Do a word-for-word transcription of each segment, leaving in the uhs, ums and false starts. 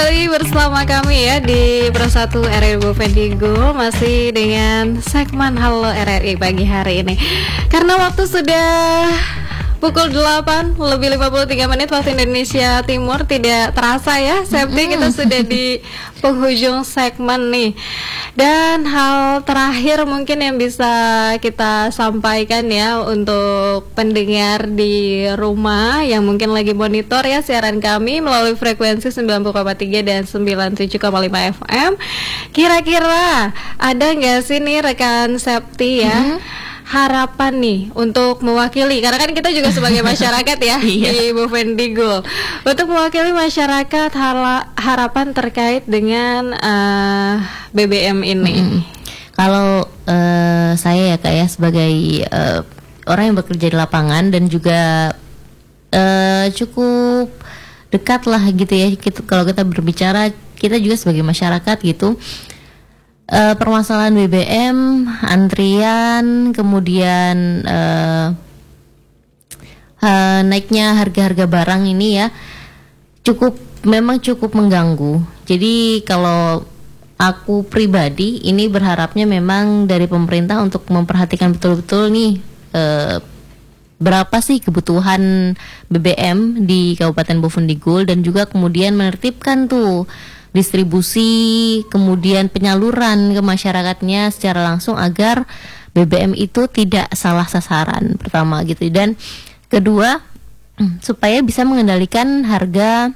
kembali bersama kami ya di Pro satu R R I Bovendigul, masih dengan segmen Halo R R I pagi hari ini. Karena waktu sudah pukul delapan lebih lima puluh tiga menit waktu Indonesia Timur, tidak terasa ya Septi, kita sudah di penghujung segmen nih. Dan hal terakhir mungkin yang bisa kita sampaikan ya untuk pendengar di rumah yang mungkin lagi monitor ya siaran kami melalui frekuensi sembilan puluh koma tiga dan sembilan puluh tujuh koma lima F M. Kira-kira ada nggak sih nih rekan Septi ya hmm. harapan nih untuk mewakili, karena kan kita juga sebagai masyarakat ya di Bovendigul, untuk mewakili masyarakat hala, harapan terkait dengan uh, B B M ini. Hmm. Kalau uh, saya ya kak ya sebagai uh, orang yang bekerja di lapangan dan juga uh, cukup dekat lah gitu ya, gitu, kalau kita berbicara kita juga sebagai masyarakat gitu. Uh, permasalahan B B M, antrian, kemudian uh, uh, naiknya harga-harga barang ini ya cukup, memang cukup mengganggu. Jadi kalau aku pribadi ini berharapnya memang dari pemerintah untuk memperhatikan betul-betul nih uh, berapa sih kebutuhan B B M di Kabupaten Bovendigul, dan juga kemudian menertibkan tuh distribusi, kemudian penyaluran ke masyarakatnya secara langsung agar B B M itu tidak salah sasaran pertama gitu, dan kedua supaya bisa mengendalikan harga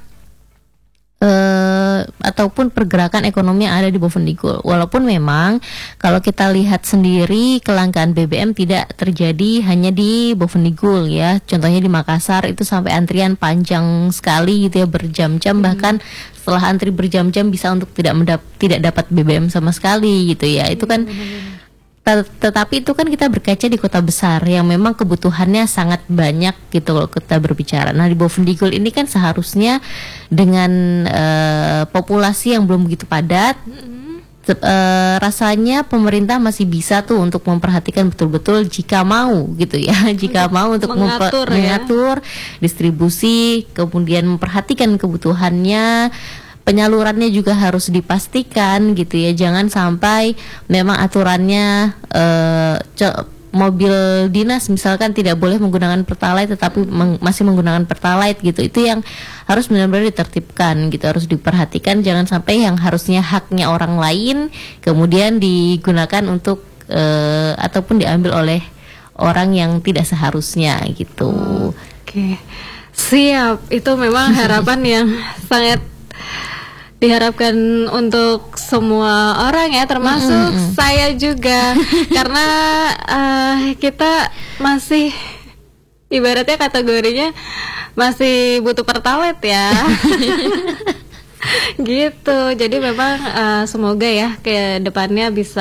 eh, ataupun pergerakan ekonomi yang ada di Bovendigul. Walaupun memang kalau kita lihat sendiri kelangkaan B B M tidak terjadi hanya di Bovendigul ya, contohnya di Makassar itu sampai antrian panjang sekali gitu ya, berjam-jam, hmm. bahkan setelah antri berjam-jam bisa untuk tidak mendap- tidak dapat B B M sama sekali gitu ya. Itu kan tet- tetapi itu kan kita berkaca di kota besar yang memang kebutuhannya sangat banyak gitu kalau kita berbicara. Nah di Bovendigul ini kan seharusnya dengan uh, populasi yang belum begitu padat, Uh, rasanya pemerintah masih bisa tuh untuk memperhatikan betul-betul jika mau gitu ya, jika mau untuk mengatur, memper- ya. mengatur distribusi, kemudian memperhatikan kebutuhannya, penyalurannya juga harus dipastikan gitu ya, jangan sampai memang aturannya uh, co- mobil dinas misalkan tidak boleh menggunakan pertalite tetapi meng- masih menggunakan pertalite gitu. Itu yang harus benar-benar ditertibkan gitu, harus diperhatikan, jangan sampai yang harusnya haknya orang lain kemudian digunakan untuk uh, ataupun diambil oleh orang yang tidak seharusnya gitu. Oke, siap. Itu memang harapan yang sangat diharapkan untuk semua orang ya, termasuk mm-hmm. saya juga karena uh, kita masih ibaratnya kategorinya masih butuh pertalite ya. Gitu. Jadi memang uh, semoga ya ke depannya bisa